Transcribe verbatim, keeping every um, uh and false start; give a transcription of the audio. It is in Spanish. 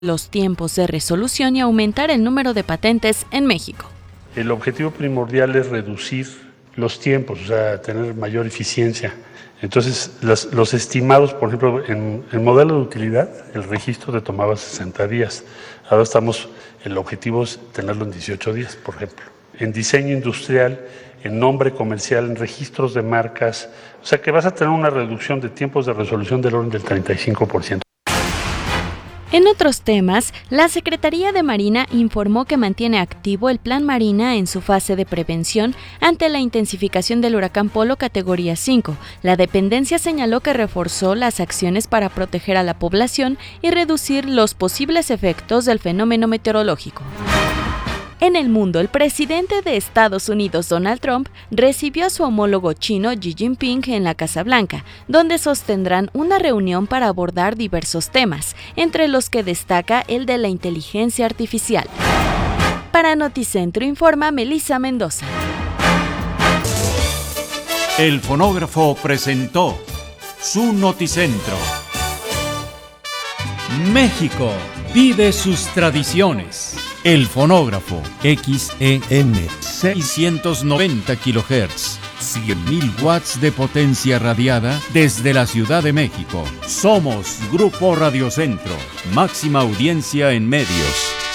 los tiempos de resolución y aumentar el número de patentes en México. El objetivo primordial es reducir los tiempos, o sea, tener mayor eficiencia. Entonces, las, los estimados, por ejemplo, en el modelo de utilidad, el registro te tomaba sesenta días. Ahora estamos, el objetivo es tenerlo en dieciocho días, por ejemplo. En diseño industrial, en nombre comercial, en registros de marcas. O sea, que vas a tener una reducción de tiempos de resolución del orden del treinta y cinco por ciento. En otros temas, la Secretaría de Marina informó que mantiene activo el Plan Marina en su fase de prevención ante la intensificación del huracán Polo categoría cinco. La dependencia señaló que reforzó las acciones para proteger a la población y reducir los posibles efectos del fenómeno meteorológico. En el mundo, el presidente de Estados Unidos, Donald Trump, recibió a su homólogo chino Xi Jinping en la Casa Blanca, donde sostendrán una reunión para abordar diversos temas, entre los que destaca el de la inteligencia artificial. Para Noticentro informa Melissa Mendoza. El Fonógrafo presentó su Noticentro. México vive sus tradiciones. El Fonógrafo, X E M, seiscientos noventa kilohertz, cien mil watts de potencia radiada desde la Ciudad de México. Somos Grupo Radio Centro, máxima audiencia en medios.